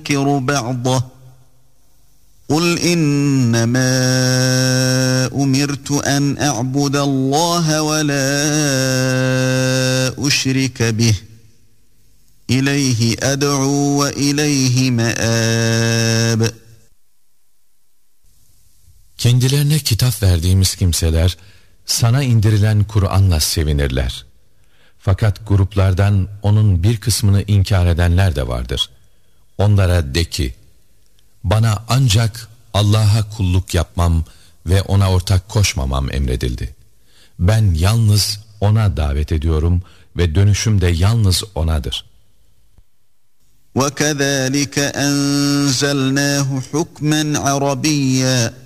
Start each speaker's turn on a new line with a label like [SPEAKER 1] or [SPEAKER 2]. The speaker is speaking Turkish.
[SPEAKER 1] بَعْضَهُ قُلْ إِنَّمَا أُمِرْتُ أَنْ أَعْبُدَ اللّٰهَ وَلَا أُشْرِكَ بِهِ إِلَيْهِ أَدْعُو وَإِلَيْهِ مَآبِ.
[SPEAKER 2] Kendilerine kitap verdiğimiz kimseler sana indirilen Kur'an'la sevinirler. Fakat gruplardan onun bir kısmını inkar edenler de vardır. Onlara de ki, bana ancak Allah'a kulluk yapmam ve ona ortak koşmamam emredildi. Ben yalnız ona davet ediyorum ve dönüşüm de yalnız onadır.
[SPEAKER 1] وَكَذَٰلِكَ أَنزَلْنَاهُ حُكْمًا عَرَبِيًّا